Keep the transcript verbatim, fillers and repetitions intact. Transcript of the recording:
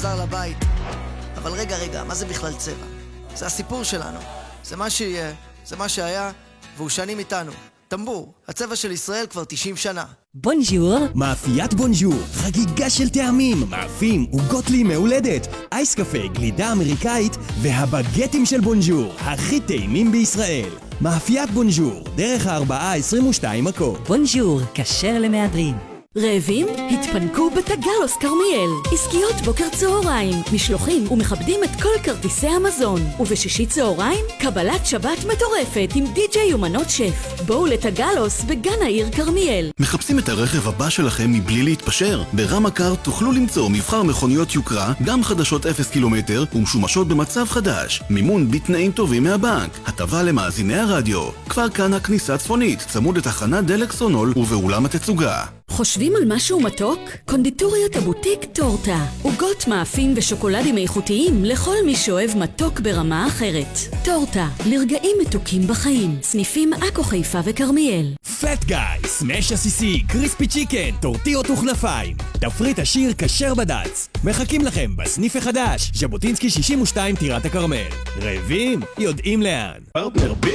חזר לבית. אבל רגע, רגע, מה זה בכלל צבע? זה הסיפור שלנו. זה מה שיהיה, זה מה שהיה, והוא שנים איתנו. טמבור, הצבע של ישראל כבר תשעים שנה. בונז'ור. מאפיית בונז'ור, חגיגה של טעמים, מאפים, עוגות מהולדת, אייס קפה, גלידה אמריקאית והבגטים של בונז'ור, הכי טעימים בישראל. מאפיית בונז'ור, דרך הארבעה עשרים ושתיים מקום. בונז'ור, כשר למהדרין. רעבים? התפנקו בתגלוס כרמיאל. עסקיות בוקר צהריים, משלוחים ומכבדים את כל כרטיסי המזון. ובשישי צהריים, קבלת שבת מטורפת עם די-ג'יי ומנות שף. בואו לתגלוס בגן העיר כרמיאל. מחפשים את הרכב הבא שלכם מבלי להתפשר? ברמקר תוכלו למצוא מבחר מכוניות יוקרה, גם חדשות אפס קילומטר ומשומשות במצב חדש. מימון בתנאים טובים מהבנק. הטבה למאזיני הרדיו. כפר כנא כניסה צפונית, צמוד לתחנת דלק סונול ובאולם התצוגה. חושבים על משהו מתוק? קונדיטוריית הבוטיק טורטה. עוגות מאפים ושוקולדים איכותיים לכל מי שאוהב מתוק ברמה אחרת. טורטה, לרגעים מתוקים בחיים. סניפים עכו, חיפה וכרמיאל. פט גיא, סמש עסיסי, קריספי צ'יקן, טורטיות וכנפיים. תפריט עשיר כשר בד"ץ. מחכים לכם בסניף החדש, ז'בוטינסקי שישים ושתיים טירת הכרמל. רעבים? יודעים לאן. פרטנר